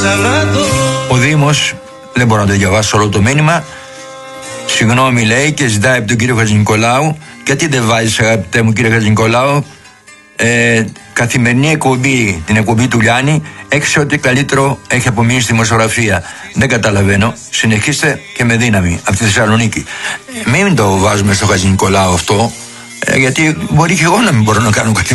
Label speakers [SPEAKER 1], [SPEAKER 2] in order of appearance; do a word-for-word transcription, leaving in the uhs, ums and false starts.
[SPEAKER 1] Ο Δήμος, δεν μπορώ να το διαβάσω όλο το μήνυμα, συγγνώμη λέει και ζητάει από τον κύριο Χατζηνικολάου, γιατί δεν βάζεις, αγαπητέ μου κύριε Χατζηνικολάου, ε, καθημερινή εκπομπή, την εκπομπή του Λιάννη, έξω ότι καλύτερο έχει απομείνει στη δημοσιογραφία. Δεν καταλαβαίνω. Συνεχίστε και με δύναμη από τη Θεσσαλονίκη. Μην το βάζουμε στο Χατζηνικολάου αυτό, ε, γιατί μπορεί και εγώ να μην μπορώ να κάνω κάτι